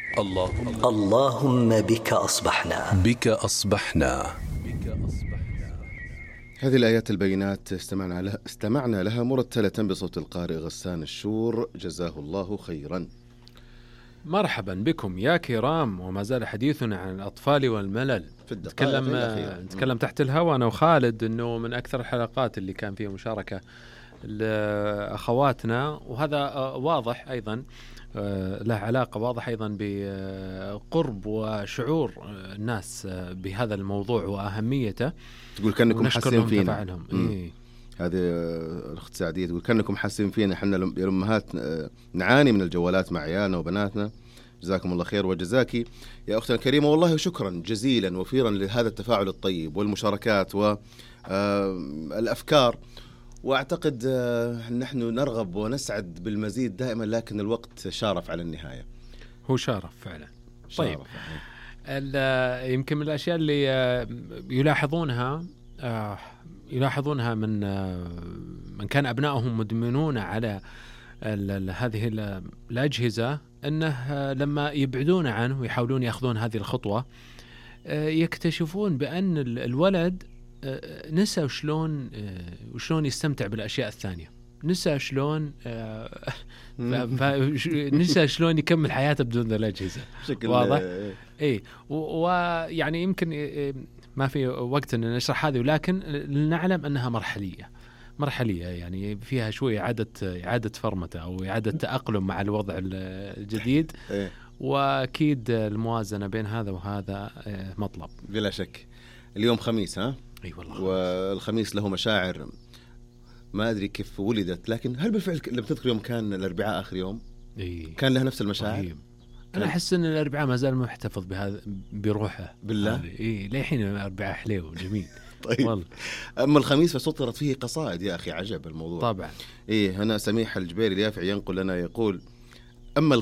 اللهم بك أصبحنا. بك أصبحنا. هذه الآيات البينات استمعنا لها مرتلة بصوت القارئ غسان الشور، جزاه الله خيرا. مرحبا بكم يا كرام، وما زال حديثنا عن الأطفال والملل. نتكلم تحت الهواء أنا وخالد أنه من أكثر الحلقات اللي كان فيها مشاركة لأخواتنا، وهذا واضح أيضا له علاقة واضح أيضا بقرب وشعور الناس بهذا الموضوع وأهميته. تقول كأنكم حاسين فينا. هذه الأخت سعدية تقول كأنكم حاسين فينا، احنا الأمهات نعاني من الجوالات مع عيالنا وبناتنا. جزاكم الله خير وجزاكي يا أختنا الكريمة، والله شكرا جزيلا وفيرا لهذا التفاعل الطيب والمشاركات والأفكار. وأعتقد نحن نرغب ونسعد بالمزيد دائما، لكن الوقت شارف على النهاية. هو شارف فعلا. طيب يمكن من الأشياء اللي يلاحظونها من كان أبنائهم مدمنون على هذه الأجهزة، أنه لما يبعدون عنه ويحاولون يأخذون هذه الخطوة يكتشفون بأن الولد نسى وشلون يستمتع بالأشياء الثانية، نسى شلون يكمل حياته بدون الأجهزة. واضح؟ إيه. ويعني يمكن ما في وقت أن نشرح هذه، ولكن نعلم أنها مرحلية يعني فيها شوية إعادة فرمته أو إعادة تأقلم مع الوضع الجديد. وأكيد الموازنة بين هذا وهذا مطلب بلا شك. اليوم خميس، ها؟ أي والله. والخميس له مشاعر ما أدري كيف ولدت، لكن هل بالفعل لم تذكر يوم كان الأربعاء آخر يوم؟ كان له نفس المشاعر؟ أنا أحس أن الأربعاء ما زال محتفظ بهذا بروحه بالله. لحين الأربعاء حليو جميل. طيب والله. أما الخميس فسطرت فيه قصائد يا أخي، عجب الموضوع طبعا. هنا سميح الجبيري اليافعي ينقل لنا يقول: أما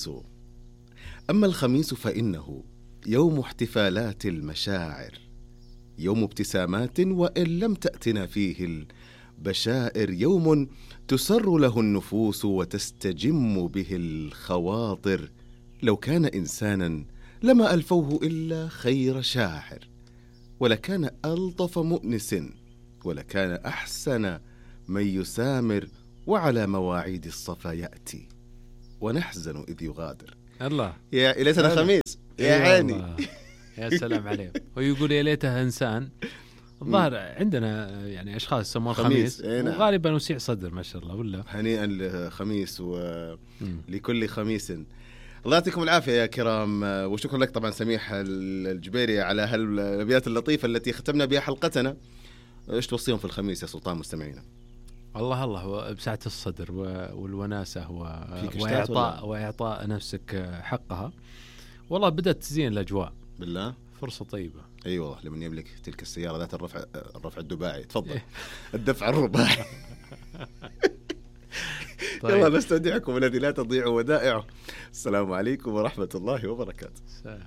الخميس فإنه يوم احتفالات المشاعر، يوم ابتسامات وإن لم تأتنا فيه البشائر، يوم تسر له النفوس وتستجم به الخواطر، لو كان إنسانا لما ألفوه إلا خير شاعر، ولكان ألطف مؤنس، ولكان أحسن من يسامر، وعلى مواعيد الصفا يأتي ونحزن إذ يغادر. الله يا ليتنا خميس يا عيني. يا سلام عليه. ويقول يا ليتها إنسان. الظاهر عندنا يعني أشخاص يسمون خميس وغالبا وسيع صدر ما شاء الله. ولا هنيئا لخميس ولكل خميس. الله يعطيكم العافية يا كرام، وشكرا لك طبعا سميح الجبيري على هالأبيات اللطيفة التي ختمنا بها حلقتنا. إيش توصيهم في الخميس يا سلطان مستمعينا؟ الله بسعة الصدر والوناسة وإعطاء نفسك حقها. والله بدأت تزين الأجواء بالله، فرصة طيبة. أي والله، لمن يملك تلك السيارة ذات الرفع الدباعي. تفضل. الدفع الرباعي. طيب. يلا نستودعكم الذي لا تضيع ودائعه. السلام عليكم ورحمة الله وبركاته.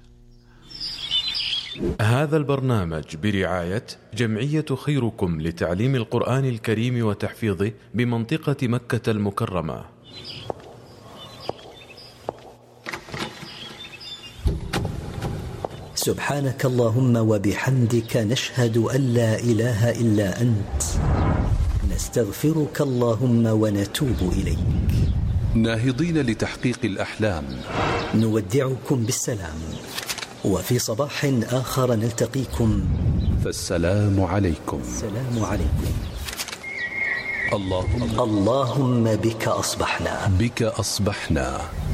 هذا البرنامج برعاية جمعية خيركم لتعليم القرآن الكريم وتحفيظه بمنطقة مكة المكرمة. سبحانك اللهم وبحمدك، نشهد أن لا إله إلا أنت، نستغفرك اللهم ونتوب إليك. ناهضين لتحقيق الأحلام، نودعكم بالسلام، وفي صباح آخر نلتقيكم، فالسلام عليكم. السلام عليكم. اللهم بك أصبحنا. بك أصبحنا.